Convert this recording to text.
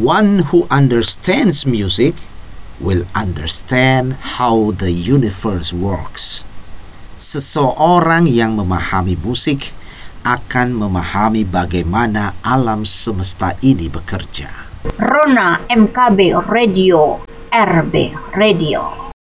one who understands music will understand how the universe works. Seseorang yang memahami musik akan memahami bagaimana alam semesta ini bekerja. Rona MKB Radio, RB Radio.